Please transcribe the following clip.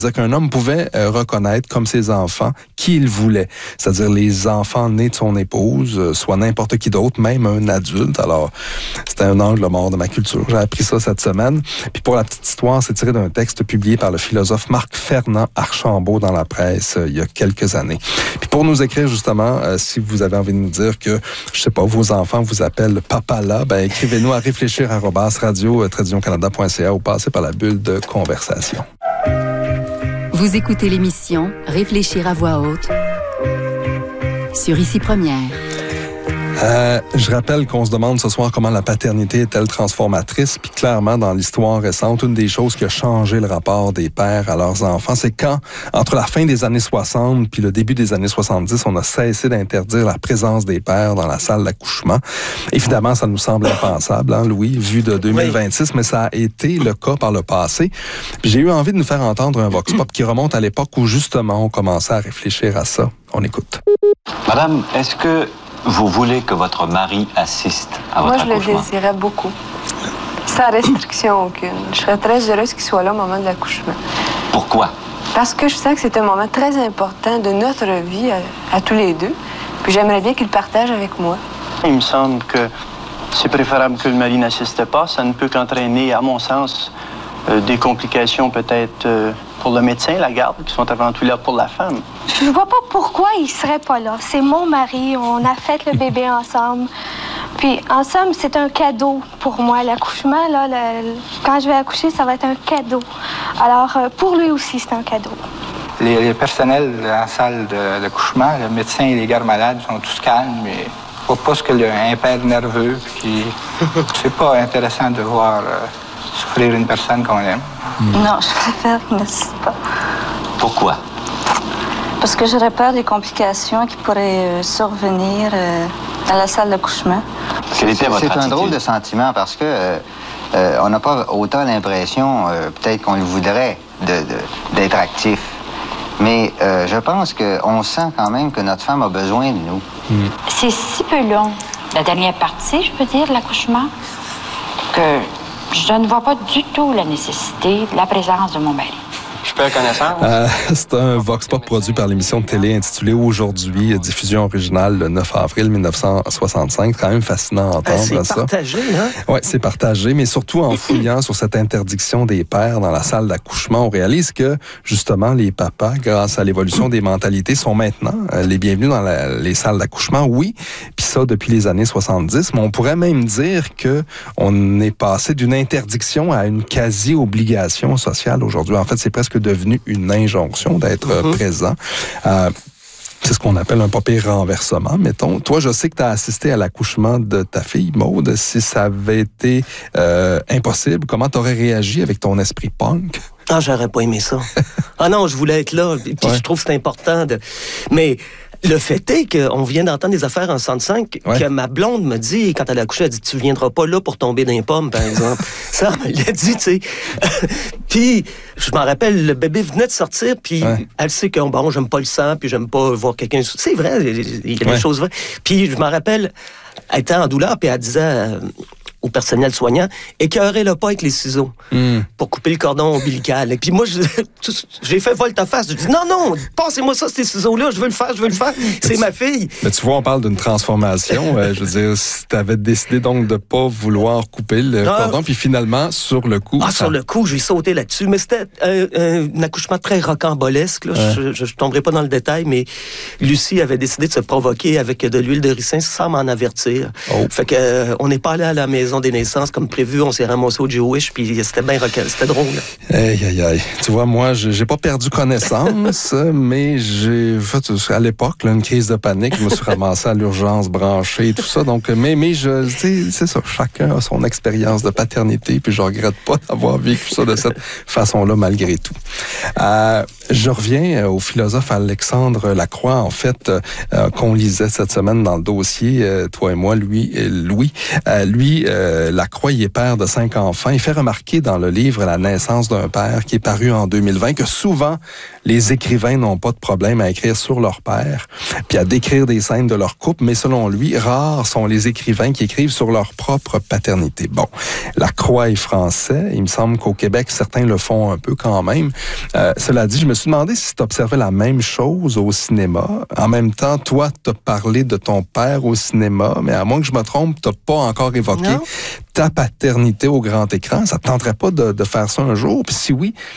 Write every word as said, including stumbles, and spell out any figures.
C'est-à-dire qu'un homme pouvait euh, reconnaître comme ses enfants qui il voulait, c'est-à-dire les enfants nés de son épouse, euh, soit n'importe qui d'autre, même un adulte. Alors, c'était un angle mort de ma culture. J'ai appris ça cette semaine. Puis pour la petite histoire, c'est tiré d'un texte publié par le philosophe Marc-Fernand Archambault dans la presse euh, il y a quelques années. Puis pour nous écrire justement, euh, si vous avez envie de nous dire que, je sais pas, vos enfants vous appellent Papa là, ben écrivez-nous à réfléchir arobase radio télévision canada point c a ou passez par la bulle de conversation. Vous écoutez l'émission Réfléchir à voix haute sur Ici Première. Euh, je rappelle qu'on se demande ce soir comment la paternité est-elle transformatrice. Puis clairement, dans l'histoire récente, une des choses qui a changé le rapport des pères à leurs enfants, c'est quand, entre la fin des années soixante puis le début des années soixante-dix, on a cessé d'interdire la présence des pères dans la salle d'accouchement. Évidemment, ça nous semble impensable, hein, Louis, vu de deux mille vingt-six, oui. Mais ça a été le cas par le passé. Puis j'ai eu envie de nous faire entendre un vox pop qui remonte à l'époque où justement on commençait à réfléchir à ça. On écoute. Madame, est-ce que vous voulez que votre mari assiste à votre accouchement? Moi, je le désirais beaucoup. Sans restriction aucune. Je serais très heureuse qu'il soit là au moment de l'accouchement. Pourquoi? Parce que je sens que c'est un moment très important de notre vie à, à tous les deux. Puis j'aimerais bien qu'il le partage avec moi. Il me semble que c'est préférable que le mari n'assiste pas. Ça ne peut qu'entraîner, à mon sens, euh, des complications peut-être euh, pour le médecin, la garde, qui sont avant tout là pour la femme. Je vois pas pourquoi il serait pas là. C'est mon mari, on a fait le bébé ensemble. Puis, en somme, c'est un cadeau pour moi. L'accouchement, là, le, quand je vais accoucher, ça va être un cadeau. Alors, euh, pour lui aussi, c'est un cadeau. Les, les personnels de la salle de, d'accouchement, le médecin et les gardes malades sont tous calmes. Et faut pas ce que le, un père nerveux, puis c'est pas intéressant de voir euh, souffrir une personne qu'on aime. Mmh. Non, je préfère qu'il n'assiste pas. Pourquoi? Parce que j'aurais peur des complications qui pourraient euh, survenir euh, dans la salle d'accouchement. Quelle était votre C'est attitude? un drôle de sentiment parce que euh, euh, on n'a pas autant l'impression, euh, peut-être qu'on le voudrait, de, de, d'être actif. Mais euh, je pense qu'on sent quand même que notre femme a besoin de nous. Mmh. C'est si peu long, la dernière partie, je peux dire, de l'accouchement, que je ne vois pas du tout la nécessité de la présence de mon mari. Je perds connaissance. Euh, c'est un vox pop produit par l'émission de télé intitulée Aujourd'hui, diffusion originale le neuf avril dix-neuf cent soixante-cinq. C'est quand même fascinant à entendre ah, c'est ça. C'est partagé, hein? Oui, c'est partagé, mais surtout en fouillant sur cette interdiction des pères dans la salle d'accouchement, on réalise que, justement, les papas, grâce à l'évolution des mentalités, sont maintenant euh, les bienvenus dans la, les salles d'accouchement. Oui, puis ça depuis les années soixante-dix, mais on pourrait même dire que on est passé d'une interdiction à une quasi-obligation sociale aujourd'hui. En fait, c'est presque devenu une injonction d'être mm-hmm. présent. Euh, c'est ce qu'on appelle un pas pire renversement, mettons. Toi, je sais que tu as assisté à l'accouchement de ta fille, Maude. Si ça avait été euh, impossible, comment tu aurais réagi avec ton esprit punk? Ah, j'aurais pas aimé ça. Ah non, je voulais être là. Puis ouais. Je trouve que c'est important de... Mais... Le fait est qu'on vient d'entendre des affaires en soixante-cinq ouais. que ma blonde me dit, quand elle a accouché, elle dit « Tu viendras pas là pour tomber dans les pommes, par exemple. » Ça, elle l'a dit, tu sais. Puis, je m'en rappelle, le bébé venait de sortir, puis ouais. elle sait que, bon, j'aime pas le sang, puis j'aime pas voir quelqu'un... C'est vrai, il y a ouais. des choses vraies. Puis, je m'en rappelle, elle était en douleur, puis elle disait... Euh, au personnel soignant, écœurez-le pas avec les ciseaux mm. pour couper le cordon ombilical. Et puis moi, je, j'ai fait volte-face. Je dis non, non, passez-moi ça, ces ciseaux-là, je veux le faire, je veux le faire. C'est ma fille. Mais tu vois, on parle d'une transformation. euh, je veux dire, si tu avais décidé donc de pas vouloir couper le non. cordon, puis finalement, sur le coup... Ah, ça... sur le coup, j'ai sauté là-dessus. Mais c'était euh, un accouchement très rocambolesque. Là. Ouais. Je, je, je tomberai pas dans le détail, mais Lucie avait décidé de se provoquer avec de l'huile de ricin sans m'en avertir. Oh. Fait que euh, on n'est pas allé à la maison des naissances comme prévu, on s'est ramassé au Jewish, puis c'était bien rock'n'roll, c'était drôle. Aïe, aïe, aïe. Tu vois, moi, j'ai pas perdu connaissance, mais j'ai fait, à l'époque, là, une crise de panique, je me suis ramassé à l'urgence branchée et tout ça, donc, mais, mais je, c'est ça, chacun a son expérience de paternité, puis je regrette pas d'avoir vécu ça de cette façon-là, malgré tout. Euh, Je reviens au philosophe Alexandre Lacroix, en fait, euh, qu'on lisait cette semaine dans le dossier, euh, toi et moi, lui, et Louis. Euh, lui, euh, Lacroix, il est père de cinq enfants. Il fait remarquer dans le livre La naissance d'un père, qui est paru en deux mille vingt, que souvent, les écrivains n'ont pas de problème à écrire sur leur père, puis à décrire des scènes de leur couple, mais selon lui, rares sont les écrivains qui écrivent sur leur propre paternité. Bon, Lacroix est français. Il me semble qu'au Québec, certains le font un peu quand même. Euh, cela dit, je me suis demandé si tu observais la même chose au cinéma. En même temps, toi, tu as parlé de ton père au cinéma, mais à moins que je me trompe, tu n'as pas encore évoqué non. ta paternité au grand écran. Ça ne te tenterait pas de, de faire ça un jour? Puis si oui,